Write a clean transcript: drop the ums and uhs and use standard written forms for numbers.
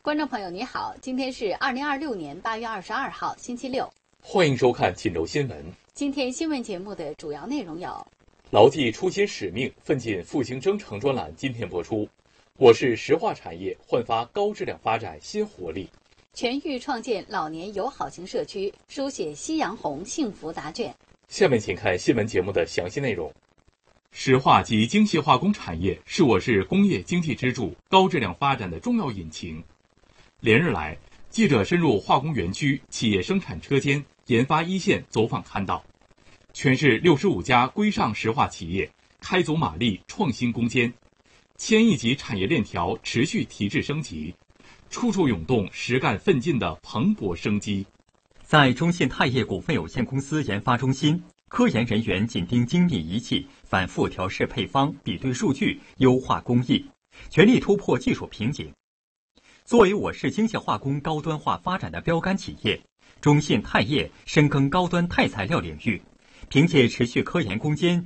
观众朋友你好，今天是2026年8月22号，星期六。 欢迎收看锦州新闻。 今天新闻节目的主要内容有： 牢记初心使命，奋进复兴征程专栏今天播出。我市石化产业焕发高质量发展新活力。 全域创建老年友好型社区，书写夕阳红幸福答卷。 下面请看新闻节目的详细内容。石化及精细化工产业是我市工业经济支柱、高质量发展的重要引擎。连日来，记者深入化工园区、企业生产车间、研发一线走访看到，全市65家规上石化企业开足马力创新攻坚，1000亿级产业链条持续提质升级，处处涌动实干奋进的蓬勃生机。 在中信钛业股份有限公司研发中心，科研人员紧盯精密仪器，反复调试配方，比对数据，优化工艺，全力突破技术瓶颈。作为我市精细化工高端化发展的标杆企业，中信钛业深耕高端钛材料领域，凭借持续科研攻坚，